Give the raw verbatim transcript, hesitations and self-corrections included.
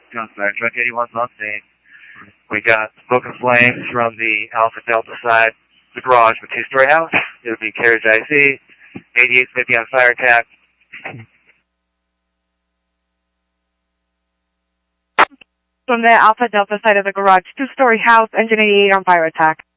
Gunfire, Truck eighty-one's on scene. We got smoke and flames from the Alpha Delta side, the garage of a two-story house. It'll be carriage I C. eighty-eight's may be on fire attack. From the Alpha Delta side of the garage, two-story house, engine eighty-eight on fire attack.